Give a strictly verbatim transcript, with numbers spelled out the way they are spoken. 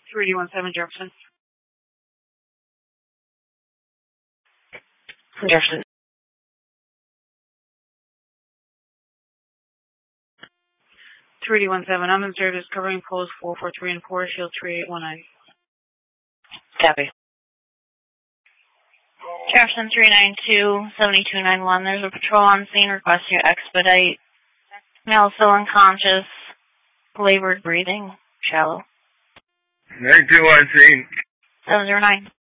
three one seven Jefferson. Jefferson. three one seven, I'm in service covering post four four three and four, shield three eight one nine. Copy. Jefferson three nine two, seven two nine one, there's a patrol on scene, request you expedite. Male still unconscious, labored breathing, shallow. ninety-two on scene. seven zero nine.